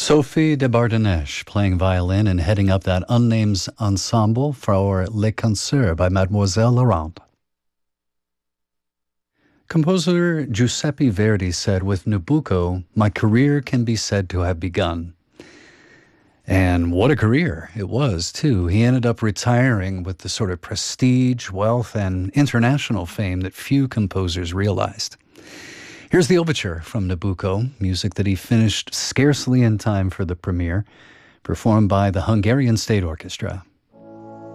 Sophie de Bardèche playing violin and heading up that unnamed ensemble for Les Concerts by Mademoiselle Laurent. Composer Giuseppe Verdi said, "With Nabucco, my career can be said to have begun." And what a career it was, too. He ended up retiring with the sort of prestige, wealth, and international fame that few composers realized. Here's the overture from Nabucco, music that he finished scarcely in time for the premiere, performed by the Hungarian State Orchestra.